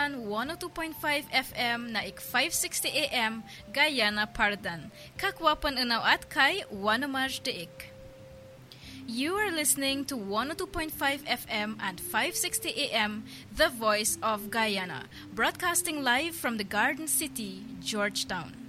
Pardan 102.5 FM na ik 560 AM Guyana Pardan. Kakwapan unaw at kay Wanamaj Deik. You are listening to 102.5 FM and 560 AM, The Voice of Guyana, broadcasting live from the Garden City, Georgetown.